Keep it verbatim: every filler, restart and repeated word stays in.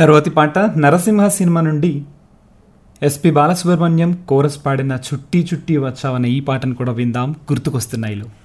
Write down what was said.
తర్వాతి పాట నరసింహ సినిమా నుండి ఎస్పి బాలసుబ్రహ్మణ్యం కోరస్ పాడిన చుట్టి చుట్టి వచ్చావన్న ఈ పాటను కూడా విందాం గుర్తుకొస్తున్నాయిలో.